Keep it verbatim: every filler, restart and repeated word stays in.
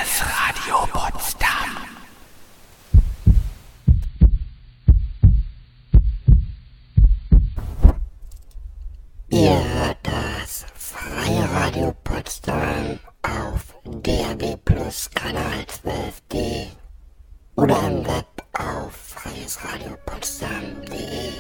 Freies Radio Potsdam. Ihr hört das Freie Radio Potsdam auf D A B Plus Kanal zwölf D oder im Web auf freies radio potsdam punkt de.